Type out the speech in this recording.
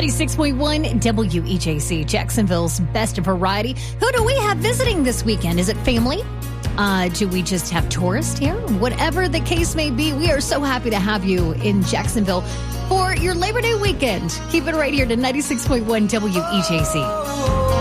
96.1 WEJC, Jacksonville's best variety. Who do we have visiting this weekend? Is it family? Do we just have tourists here? Whatever the case may be, we are so happy to have you in Jacksonville for your Labor Day weekend. Keep it right here to 96.1 WEJC.